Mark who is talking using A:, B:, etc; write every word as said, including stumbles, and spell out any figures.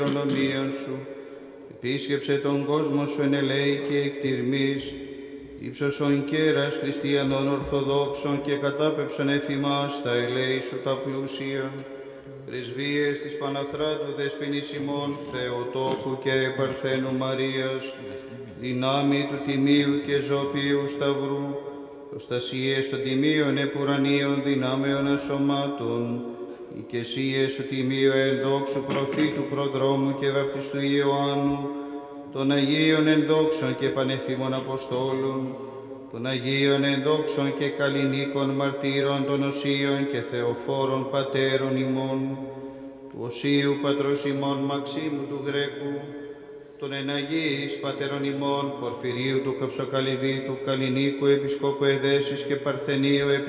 A: κληρονομία σου. Επίσκεψε τον κόσμο σου εν ελέη και εκτιρμής, ύψωσον κέρας χριστιανών ορθοδόξων και κατάπεψον εφημάς τα ελέη σου τα πλούσια. Πρεσβείες της Παναχράτου Δεσποινής ημών, Θεοτόκου και Παρθένου Μαρίας, δυνάμει του Τιμίου και Ζωπίου Σταυρού, προστασίες των Τιμίων επουρανίων δυνάμεων ασωμάτων, οικεσίες του Τιμίου ενδόξου προφήτου προδρόμου και βαπτιστού Ιωάννου, των Αγίων ενδόξων και πανεφήμων Αποστόλων, των Αγίων ενδόξων και καλλινίκων μαρτύρων των Οσίων και Θεοφόρων Πατέρων ημών, του Οσίου Πατρός ημών Μαξίμου του Γρέκου, των εναγίης Πατέρων ημών Πορφυρίου του Καυσοκαλυβίτου, Καλλινίκου Επισκόπου Εδέσης και Παρθενίου